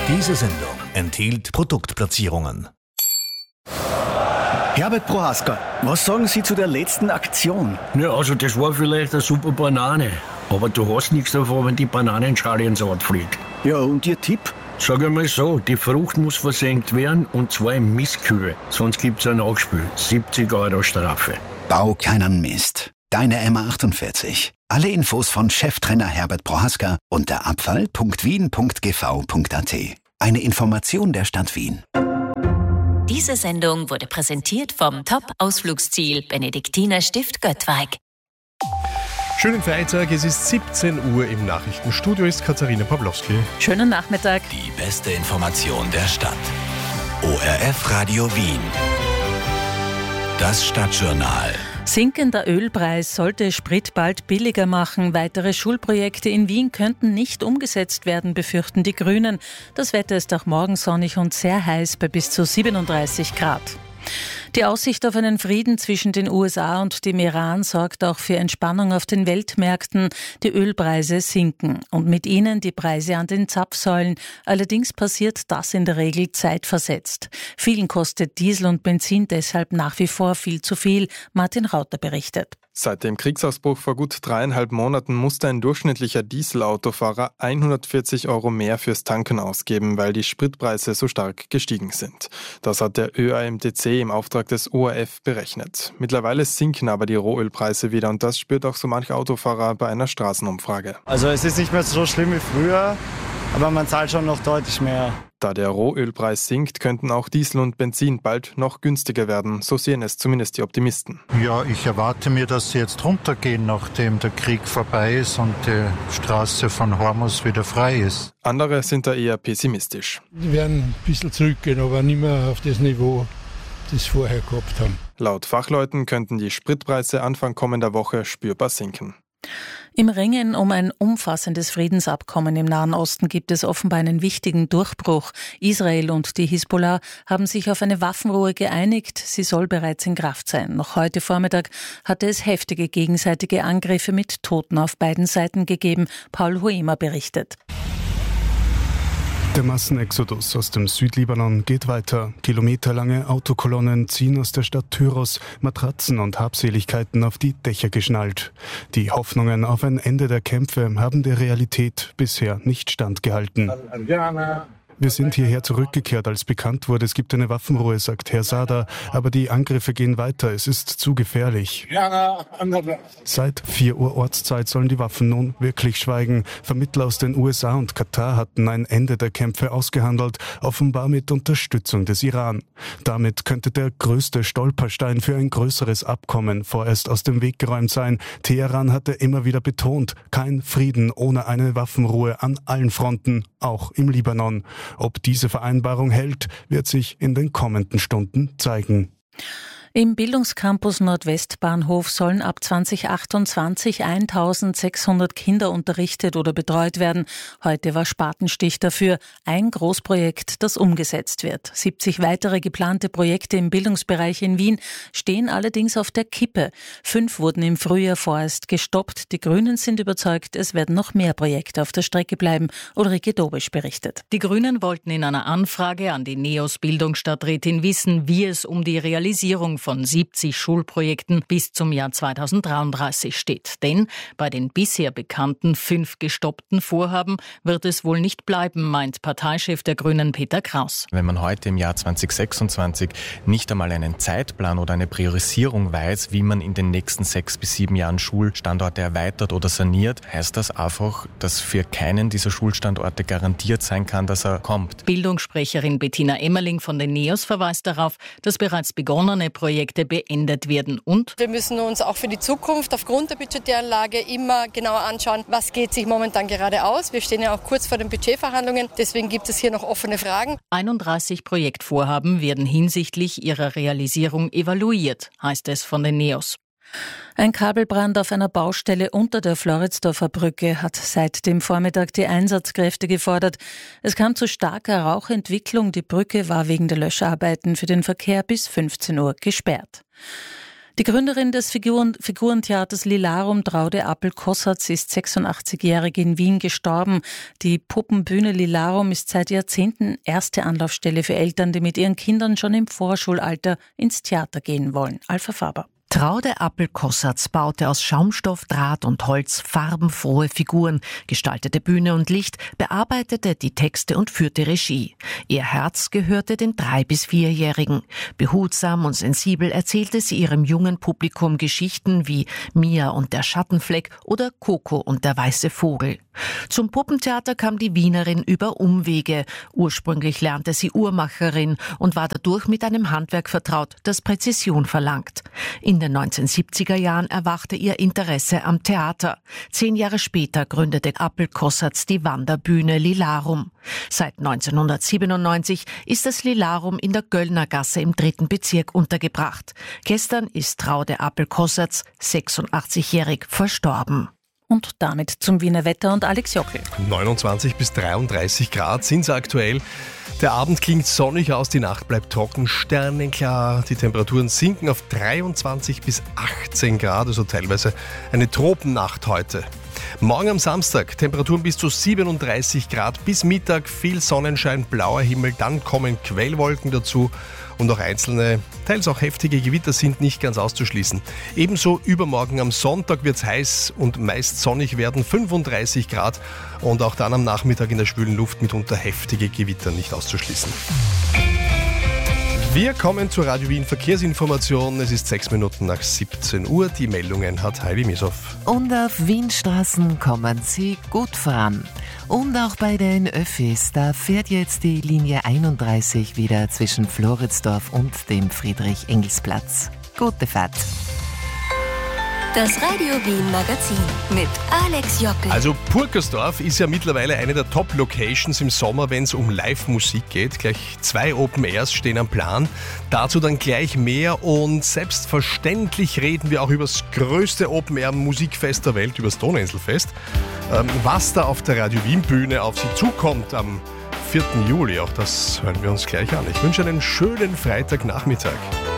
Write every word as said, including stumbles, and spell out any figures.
Diese Sendung enthielt Produktplatzierungen. Herbert Prohaska, was sagen Sie zu der letzten Aktion? Ja, also das war vielleicht eine super Banane. Aber du hast nichts davon, wenn die Bananenschale ins Ort fliegt. Ja, und Ihr Tipp? Sag einmal so, die Frucht muss versenkt werden, und zwar im Mistkübel. Sonst gibt's ein Nachspiel. siebzig Euro Strafe. Bau keinen Mist. Deine M A achtundvierzig. Alle Infos von Cheftrainer Herbert Prohaska unter abfall punkt wien punkt g v punkt a t. Eine Information der Stadt Wien. Diese Sendung wurde präsentiert vom Top-Ausflugsziel Benediktiner Stift Göttweig. Schönen Freitag, es ist siebzehn Uhr, im Nachrichtenstudio ist Katharina Pawlowski. Schönen Nachmittag. Die beste Information der Stadt. O R F Radio Wien. Das Stadtjournal. Sinkender Ölpreis sollte Sprit bald billiger machen. Weitere Schulprojekte in Wien könnten nicht umgesetzt werden, befürchten die Grünen. Das Wetter ist auch morgen sonnig und sehr heiß bei bis zu siebenunddreißig Grad. Die Aussicht auf einen Frieden zwischen den U S A und dem Iran sorgt auch für Entspannung auf den Weltmärkten. Die Ölpreise sinken und mit ihnen die Preise an den Zapfsäulen. Allerdings passiert das in der Regel zeitversetzt. Vielen kostet Diesel und Benzin deshalb nach wie vor viel zu viel. Martin Rauter berichtet. Seit dem Kriegsausbruch vor gut dreieinhalb Monaten musste ein durchschnittlicher Dieselautofahrer hundertvierzig Euro mehr fürs Tanken ausgeben, weil die Spritpreise so stark gestiegen sind. Das hat der Ö A M T C im Auftrag des O R F berechnet. Mittlerweile sinken aber die Rohölpreise wieder und das spürt auch so manch Autofahrer bei einer Straßenumfrage. Also es ist nicht mehr so schlimm wie früher, aber man zahlt schon noch deutlich mehr. Da der Rohölpreis sinkt, könnten auch Diesel und Benzin bald noch günstiger werden. So sehen es zumindest die Optimisten. Ja, ich erwarte mir, dass sie jetzt runtergehen, nachdem der Krieg vorbei ist und die Straße von Hormuz wieder frei ist. Andere sind da eher pessimistisch. Die werden ein bisschen zurückgehen, aber nicht mehr auf das Niveau, das sie vorher gehabt haben. Laut Fachleuten könnten die Spritpreise Anfang kommender Woche spürbar sinken. Im Ringen um ein umfassendes Friedensabkommen im Nahen Osten gibt es offenbar einen wichtigen Durchbruch. Israel und die Hisbollah haben sich auf eine Waffenruhe geeinigt. Sie soll bereits in Kraft sein. Noch heute Vormittag hatte es heftige gegenseitige Angriffe mit Toten auf beiden Seiten gegeben. Paul Huemer berichtet. Der Massenexodus aus dem Südlibanon geht weiter. Kilometerlange Autokolonnen ziehen aus der Stadt Tyros, Matratzen und Habseligkeiten auf die Dächer geschnallt. Die Hoffnungen auf ein Ende der Kämpfe haben der Realität bisher nicht standgehalten. Wir sind hierher zurückgekehrt, als bekannt wurde, es gibt eine Waffenruhe, sagt Herr Sada, aber die Angriffe gehen weiter, es ist zu gefährlich. Seit vier Uhr Ortszeit sollen die Waffen nun wirklich schweigen. Vermittler aus den U S A und Katar hatten ein Ende der Kämpfe ausgehandelt, offenbar mit Unterstützung des Iran. Damit könnte der größte Stolperstein für ein größeres Abkommen vorerst aus dem Weg geräumt sein. Teheran hatte immer wieder betont, kein Frieden ohne eine Waffenruhe an allen Fronten, auch im Libanon. Ob diese Vereinbarung hält, wird sich in den kommenden Stunden zeigen. Im Bildungscampus Nordwestbahnhof sollen ab zwanzig achtundzwanzig eintausendsechshundert Kinder unterrichtet oder betreut werden. Heute war Spatenstich dafür. Ein Großprojekt, das umgesetzt wird. siebzig weitere geplante Projekte im Bildungsbereich in Wien stehen allerdings auf der Kippe. Fünf wurden im Frühjahr vorerst gestoppt. Die Grünen sind überzeugt, es werden noch mehr Projekte auf der Strecke bleiben. Ulrike Dobisch berichtet. Die Grünen wollten in einer Anfrage an die NEOS Bildungsstadträtin wissen, wie es um die Realisierung von siebzig Schulprojekten bis zum Jahr zweitausenddreiunddreißig steht. Denn bei den bisher bekannten fünf gestoppten Vorhaben wird es wohl nicht bleiben, meint Parteichef der Grünen Peter Kraus. Wenn man heute im Jahr zweitausendsechsundzwanzig nicht einmal einen Zeitplan oder eine Priorisierung weiß, wie man in den nächsten sechs bis sieben Jahren Schulstandorte erweitert oder saniert, heißt das einfach, dass für keinen dieser Schulstandorte garantiert sein kann, dass er kommt. Bildungssprecherin Bettina Emmerling von den NEOS verweist darauf, dass bereits begonnene Projekte beendet werden. Und wir müssen uns auch für die Zukunft aufgrund der budgetären Lage immer genauer anschauen, was geht sich momentan gerade aus. Wir stehen ja auch kurz vor den Budgetverhandlungen, deswegen gibt es hier noch offene Fragen. einunddreißig Projektvorhaben werden hinsichtlich ihrer Realisierung evaluiert, heißt es von den NEOS. Ein Kabelbrand auf einer Baustelle unter der Floridsdorfer Brücke hat seit dem Vormittag die Einsatzkräfte gefordert. Es kam zu starker Rauchentwicklung. Die Brücke war wegen der Löscharbeiten für den Verkehr bis fünfzehn Uhr gesperrt. Die Gründerin des Figuren, Figurentheaters Lilarum, Traude Appel-Kossatz, ist sechsundachtzigjährig in Wien gestorben. Die Puppenbühne Lilarum ist seit Jahrzehnten erste Anlaufstelle für Eltern, die mit ihren Kindern schon im Vorschulalter ins Theater gehen wollen. Alpha Faber. Traude Appel-Kossatz baute aus Schaumstoff, Draht und Holz farbenfrohe Figuren, gestaltete Bühne und Licht, bearbeitete die Texte und führte Regie. Ihr Herz gehörte den drei- bis vierjährigen. Behutsam und sensibel erzählte sie ihrem jungen Publikum Geschichten wie Mia und der Schattenfleck oder Coco und der weiße Vogel. Zum Puppentheater kam die Wienerin über Umwege. Ursprünglich lernte sie Uhrmacherin und war dadurch mit einem Handwerk vertraut, das Präzision verlangt. In den neunzehnhundertsiebziger Jahren erwachte ihr Interesse am Theater. Zehn Jahre später gründete Appel-Kossatz die Wanderbühne Lilarum. Seit neunzehnhundertsiebenundneunzig ist das Lilarum in der Göllner Gasse im dritten Bezirk untergebracht. Gestern ist Traude Appel-Kossatz, sechsundachtzigjährig, verstorben. Und damit zum Wiener Wetter und Alex Jockel. neunundzwanzig bis dreiunddreißig Grad sind es aktuell. Der Abend klingt sonnig aus, die Nacht bleibt trocken, sternenklar. Die Temperaturen sinken auf dreiundzwanzig bis achtzehn Grad, also teilweise eine Tropennacht heute. Morgen am Samstag Temperaturen bis zu siebenunddreißig Grad, bis Mittag viel Sonnenschein, blauer Himmel, dann kommen Quellwolken dazu und auch einzelne, teils auch heftige Gewitter sind nicht ganz auszuschließen. Ebenso übermorgen am Sonntag wird es heiß und meist sonnig werden, fünfunddreißig Grad und auch dann am Nachmittag in der schwülen Luft mitunter heftige Gewitter nicht auszuschließen. Wir kommen zur Radio Wien Verkehrsinformation. Es ist sechs Minuten nach siebzehn Uhr. Die Meldungen hat Heidi Misow. Und auf Wienstraßen kommen Sie gut voran. Und auch bei den Öffis, da fährt jetzt die Linie einunddreißig wieder zwischen Floridsdorf und dem Friedrich-Engels-Platz. Gute Fahrt. Das Radio Wien Magazin mit Alex Jockel. Also Purkersdorf ist ja mittlerweile eine der Top-Locations im Sommer, wenn es um Live-Musik geht. Gleich zwei Open Airs stehen am Plan. Dazu dann gleich mehr und selbstverständlich reden wir auch über das größte Open Air Musikfest der Welt, über das Donauinselfest. Ähm, was da auf der Radio Wien Bühne auf Sie zukommt am vierten Juli, auch das hören wir uns gleich an. Ich wünsche einen schönen Freitagnachmittag.